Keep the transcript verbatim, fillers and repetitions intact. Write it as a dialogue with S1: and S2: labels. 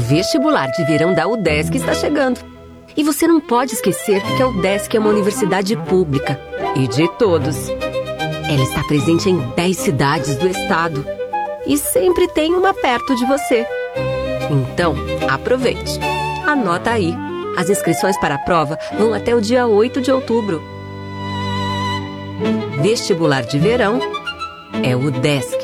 S1: Vestibular de verão da UDESC está chegando. E você não pode esquecer que a UDESC é uma universidade pública e de todos. Ela está presente em dez cidades do estado e sempre tem uma perto de você. Então, aproveite. Anota aí. As inscrições para a prova vão até o dia oito de outubro. Vestibular de verão é UDESC.